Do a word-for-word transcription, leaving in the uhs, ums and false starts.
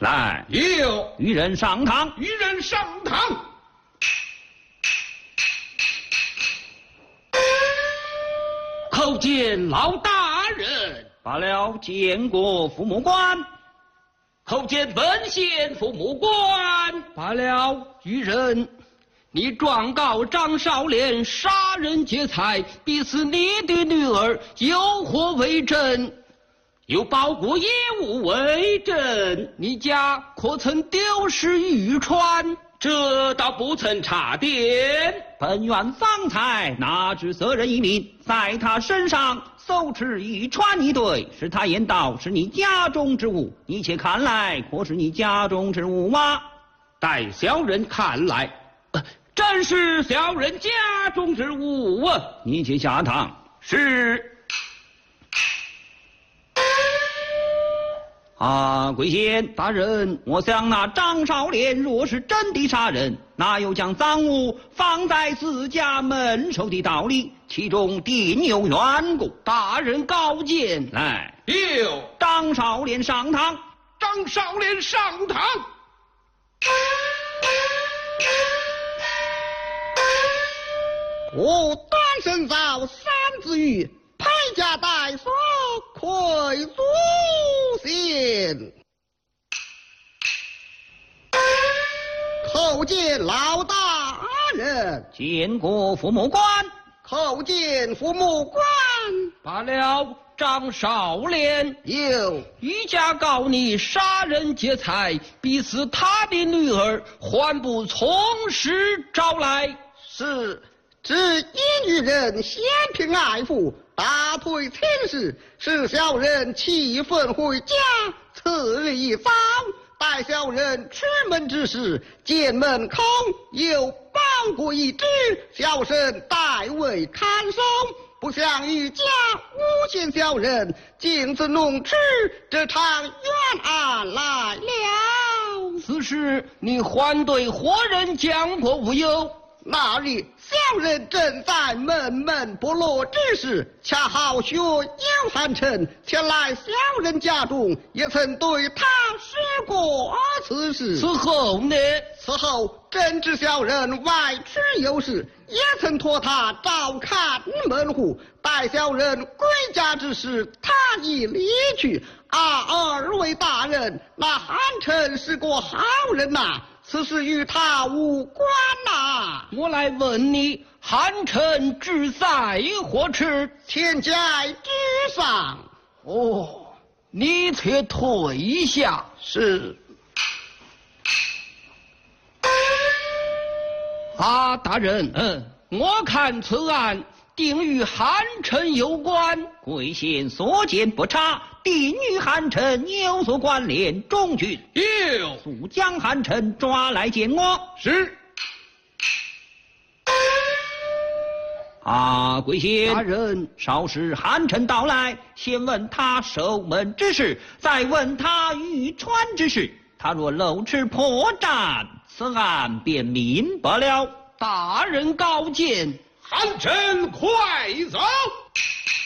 来， 有。 愚人上堂。 愚人上堂。 叩见老大人。 罢了，见过父母官。 叩见本县父母官。 罢了，愚人，你状告张少莲杀人劫财，逼死你的女儿，有何为证？ 有包裹业务为证。 你家可曾丢失玉钏？ 这倒不曾查点。 本院方才拿至责任一名，在他身上搜持一串一对，是他言道是你家中之物，你且看来或是你家中之物吗？ 待小人看来，呃、真是小人家中之物啊！ 你且下堂。 是。 啊，贵县大人， 我想那张少莲若是真的杀人，哪有将赃物放在自家门首的道理？其中定有缘故。 大人高见。 来， 有。 张少莲上堂。 张少莲上堂。 我单身造三字语，配家代所愧祖先。叩见老大人。 见过父母官。 叩见父母官。 罢了，张少莲， 有。 余家告你杀人劫财，逼死他的女儿，还不从实招来？ 是。只因愚人嫌贫爱富，大推亲事，使小人气愤回家。次日一早，待小人出门之时，见门空有包裹一只，小生代为看守。不想余家诬陷小人，径自弄出这场冤案来了。 此事你还对活人讲过无有？ 那日小人正在闷闷不乐之时，恰好学有寒碜前来小人家中，也曾对他说过此事。 此后呢？ 此后正值小人外出有事，也曾托他照看门户。待小人归家之时，他已离去。啊，二位大人，那寒碜是个好人呐、啊，此事与他无关呐、啊。 我来问你，寒碜志在何处？ 天在之上。 哦，你且退一下。 是。 啊，大人， 嗯， 我看此案定与寒碜有关。 贵县所见不差，定与寒碜有所关联。中军有。 速将寒碜抓来见我。 是。 啊，贵县大人， 稍时寒碜到来，先问他守门之事，再问他玉川之事。他若露齿破绽，此案便明白了。 大人高见。 寒碜，快走！